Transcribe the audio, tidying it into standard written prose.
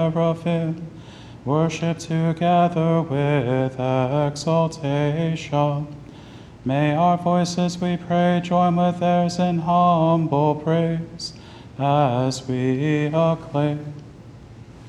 seraphim, worship together with exaltation. May our voices, we pray, join with theirs in humble praise, as we acclaim